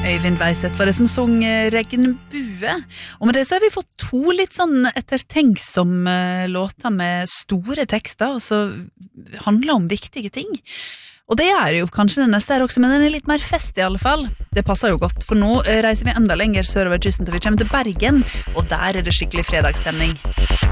Øyvind Weiseth var det som sang Regnbue. Og med det så har vi fått to litt sånn ettertenksomme låter med store tekster, og så handler om viktige ting. Og det er jo kanskje den neste her også, men den er litt mer fest i alle fall. Det passer jo godt, for nå reiser vi enda lenger sørover kysten til vi kommer til Bergen, og der er det skikkelig fredagsstemning.